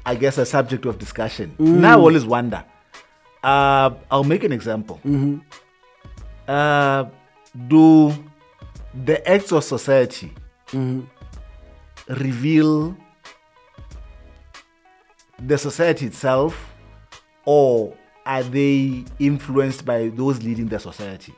I guess, a subject of discussion. Now I always wonder. I'll make an example. Do the acts of society reveal the society itself, or are they influenced by those leading the society?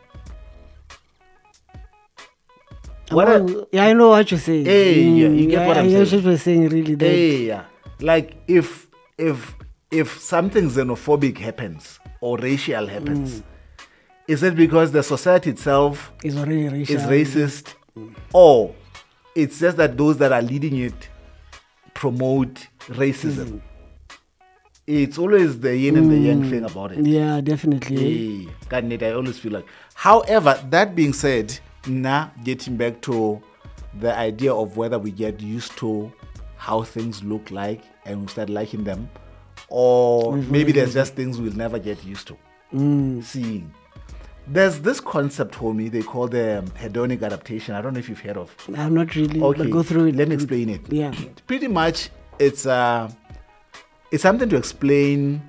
I know what you're saying. You get what I'm saying. I get what you're saying, really. Yeah. Like if something xenophobic happens or racial happens, is it because the society itself is already racial, is racist, or it's just that those that are leading it promote racism? It's always the yin and the yang thing about it. Yeah, definitely. I always feel like. However, that being said, getting back to the idea of whether we get used to how things look like and we start liking them, or maybe there's just things we'll never get used to seeing. There's this concept, homie, they call the hedonic adaptation. I don't know if you've heard of. I'm not really. Okay, but go through it. Let me explain it. Yeah. Pretty much, it's something to explain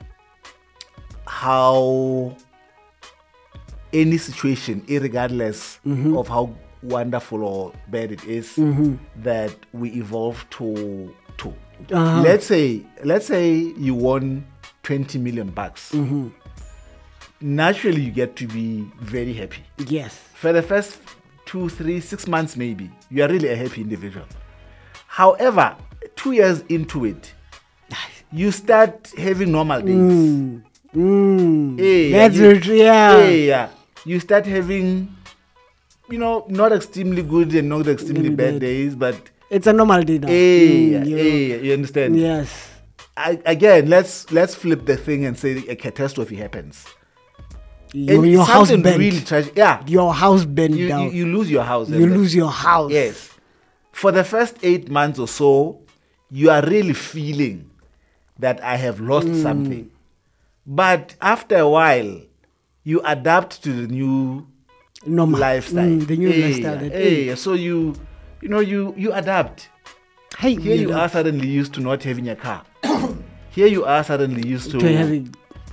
how any situation, irregardless of how wonderful or bad it is, that we evolve to. Let's say you won 20 million bucks. Naturally, you get to be very happy. Yes. For the first 2, 3, 6 months, maybe you are really a happy individual. However, 2 years into it, you start having normal days. That's it. Yeah. You start having, not extremely good and not extremely bad days, but it's a normal day now. You understand? Yes. Again, let's flip the thing and say a catastrophe happens. Your house burned. Really tragic. Yeah. Your house burned down. You lose your house. You lose your house. Yes. For the first 8 months or so, you are really feeling that I have lost something. But after a while, you adapt to the new lifestyle. The new lifestyle. So you adapt. Hey, here you are suddenly used to not having a car. Here you are suddenly used to having,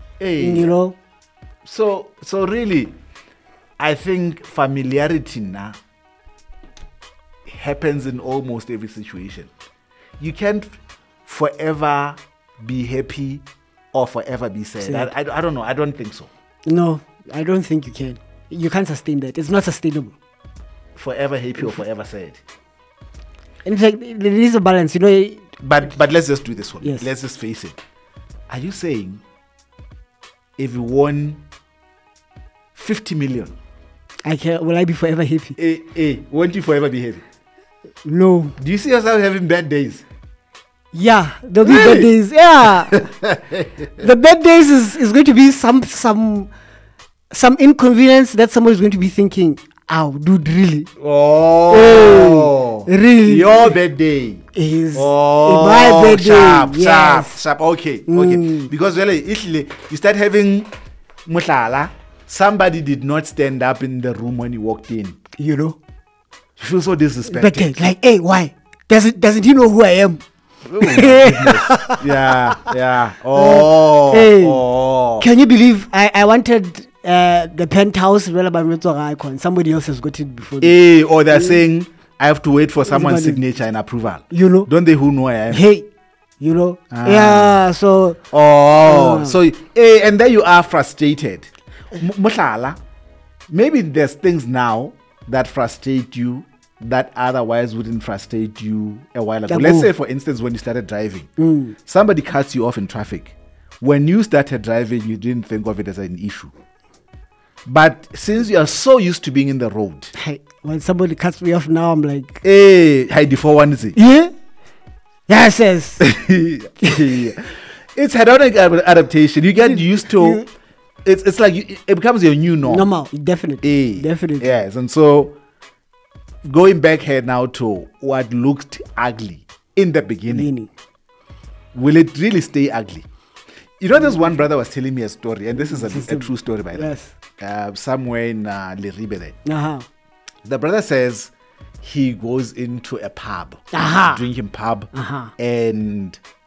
So really, I think familiarity now happens in almost every situation. You can't forever be happy or forever be sad. I don't know. I don't think so. No, I don't think you can. You can't sustain that. It's not sustainable. Forever happy or forever sad. In fact, there is a balance, But let's just do this one. Yes. Let's just face it. Are you saying if you won 50 million, will I be forever happy? Won't you forever be happy? No. Do you see yourself having bad days? Yeah, there'll be bad days. Yeah. The bad days is going to be some inconvenience that someone is going to be thinking, ow, dude, really? Oh. Hey, really? Your bad day is my bad day. Sharp. Okay. Because really, you start having mushala. Somebody did not stand up in the room when you walked in. You feel so disrespected. Like, hey, why? Doesn't he know who I am? Oh, yeah. Oh. Can you believe I wanted the penthouse icon? Somebody else has got it before me. Or they're saying I have to wait for someone's signature and approval. Don't they who know I am? Hey, Yeah, so. And then you are frustrated. Maybe there's things now that frustrate you that otherwise wouldn't frustrate you a while ago. Let's say, for instance, when you started driving, somebody cuts you off in traffic. When you started driving, you didn't think of it as an issue. But since you are so used to being in the road, when somebody cuts me off now, I'm like, hey, before one is it? Yeah? Yes. It's hedonic adaptation. You get used to. It's like it becomes your new norm. Normal, definitely. Definitely. Yes, and so going back here now to what looked ugly in the beginning, will it really stay ugly? There's one brother was telling me a story, and this is a true story, by the way. Somewhere in Leribe there. The brother says he goes into a pub, drinking pub, and